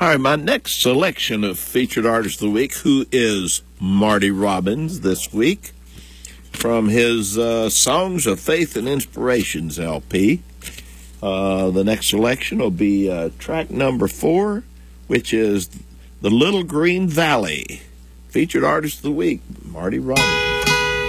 All right, my next selection of featured artist of the week, who is Marty Robbins this week, from his Songs of Faith and Inspirations LP. The next selection will be track number 4, which is The Little Green Valley. Featured artist of the week, Marty Robbins.